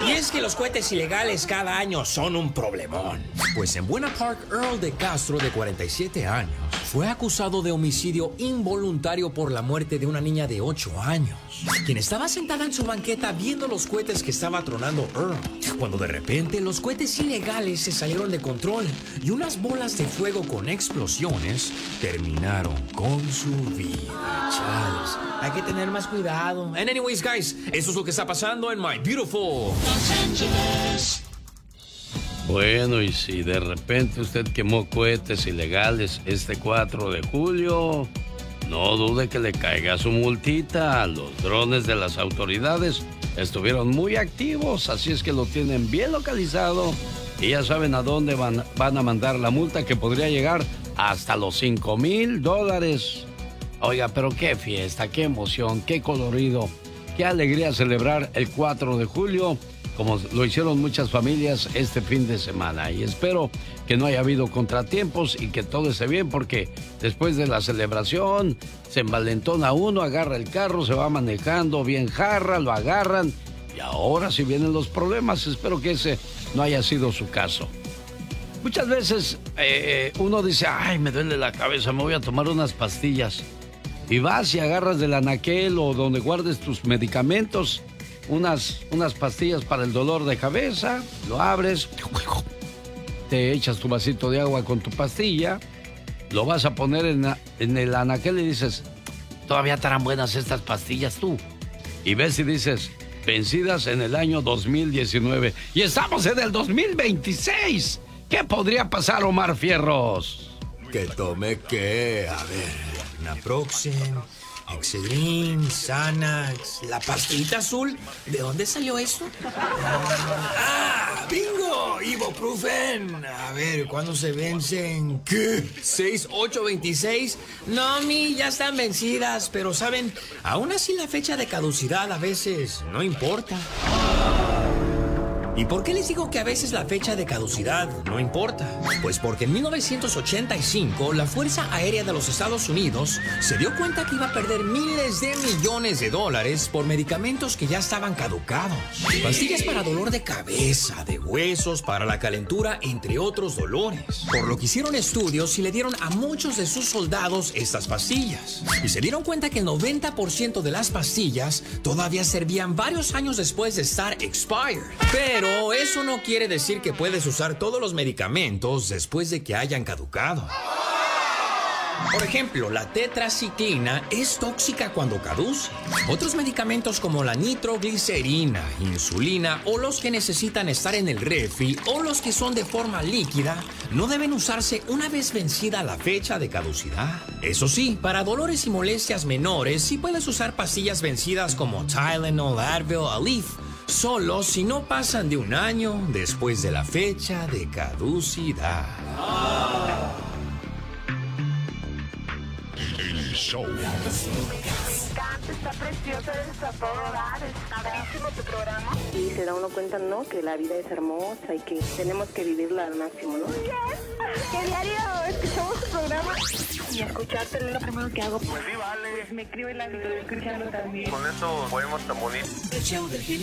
Y es que los cohetes ilegales cada año son un problemón. Pues en Buena Park, Earl de Castro, de 47 años, fue acusado de homicidio involuntario por la muerte de una niña de 8 años, quien estaba sentada en su banqueta viendo los cohetes que estaba tronando Earl, cuando de repente los cohetes ilegales se salieron de control y unas bolas de fuego con explosiones terminaron con su vida. Chales, hay que tener más cuidado. And anyways, guys, eso es lo que está pasando en My Beautiful Los Angeles. Bueno, y si de repente usted quemó cohetes ilegales este 4 de julio, no dude que le caiga su multita. Los drones de las autoridades estuvieron muy activos, así es que lo tienen bien localizado y ya saben a dónde van a mandar la multa, que podría llegar hasta los $5,000. Oiga, pero qué fiesta, qué emoción, qué colorido, qué alegría celebrar el 4 de julio, como lo hicieron muchas familias este fin de semana. Y espero que no haya habido contratiempos y que todo esté bien, porque después de la celebración se envalentona uno, agarra el carro, se va manejando bien jarra, lo agarran y ahora sí vienen los problemas. Espero que ese no haya sido su caso. Muchas veces uno dice, ay, me duele la cabeza, me voy a tomar unas pastillas. Y vas y agarras del anaquel o donde guardes tus medicamentos unas pastillas para el dolor de cabeza, lo abres, te echas tu vasito de agua con tu pastilla, lo vas a poner en el anaquel y dices, todavía estarán buenas estas pastillas tú. Y ves y dices, vencidas en el año 2019 y estamos en el 2026. ¿Qué podría pasar, Omar Fierros? ¿Que tome qué? A ver, Naproxen, Excedrin, Xanax, la pastillita azul. ¿De dónde salió eso? ¡Bingo! Ibuprofen. A ver, ¿cuándo se vencen? ¿Qué? ¿6, 8, 26? No, ya están vencidas, pero ¿saben? Aún así la fecha de caducidad a veces no importa. ¿Y por qué les digo que a veces la fecha de caducidad no importa? Pues porque en 1985 la Fuerza Aérea de los Estados Unidos se dio cuenta que iba a perder miles de millones de dólares por medicamentos que ya estaban caducados. Pastillas para dolor de cabeza, de huesos, para la calentura, entre otros dolores. Por lo que hicieron estudios y le dieron a muchos de sus soldados estas pastillas. Y se dieron cuenta que el 90% de las pastillas todavía servían varios años después de estar expired. Pero eso no quiere decir que puedes usar todos los medicamentos después de que hayan caducado. Por ejemplo, la tetraciclina es tóxica cuando caduce. Otros medicamentos como la nitroglicerina, insulina o los que necesitan estar en el refri o los que son de forma líquida no deben usarse una vez vencida la fecha de caducidad. Eso sí, para dolores y molestias menores sí puedes usar pastillas vencidas como Tylenol, Advil, Aleve, solo si no pasan de un año después de la fecha de caducidad. El show. Está preciosa, está todo dar, está padrísimo tu programa. Y se da uno cuenta, ¿no? Que la vida es hermosa y que tenemos que vivirla al máximo, ¿no? ¿Qué diario escuchamos tu programa? Y escucharte es lo primero que hago. Pues sí, vale. Pues me escribe la vida escuchando también. Con eso podemos tan bonito. El show del genio